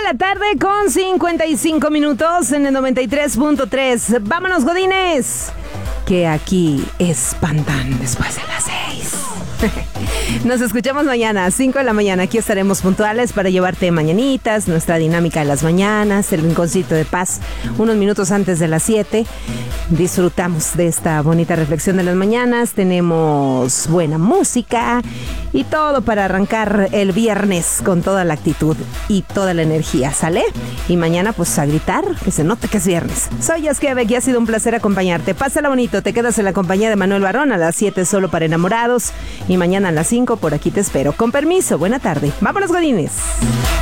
la tarde con 55 minutos en el 93.3. Vámonos, godines, que aquí espantan después de las 6. Nos escuchamos mañana a 5 de la mañana. Aquí estaremos puntuales para llevarte mañanitas, nuestra dinámica de las mañanas, el rinconcito de paz, unos minutos antes de las 7. Disfrutamos de esta bonita reflexión de las mañanas. Tenemos buena música y todo para arrancar el viernes con toda la actitud y toda la energía, ¿sale? Y mañana pues a gritar, que se note que es viernes. Soy Yaskia Beck y ha sido un placer acompañarte. Pásala bonito, te quedas en la compañía de Manuel Barón a las 7 solo para enamorados y mañana a las 5 por aquí te espero. Con permiso, buena tarde. Vámonos, godines.